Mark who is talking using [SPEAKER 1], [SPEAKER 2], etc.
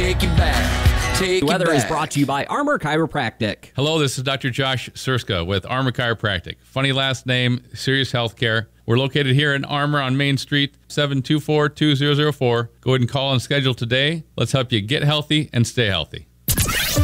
[SPEAKER 1] take it back. Take it
[SPEAKER 2] Weather is
[SPEAKER 1] back.
[SPEAKER 2] brought to you by Armor Chiropractic.
[SPEAKER 3] Hello, this is Dr. Josh Surska with Armor Chiropractic. Funny last name, Serious Healthcare. We're located here in Armor on Main Street, 724-2004. Go ahead and call and schedule today. Let's help you get healthy and stay healthy.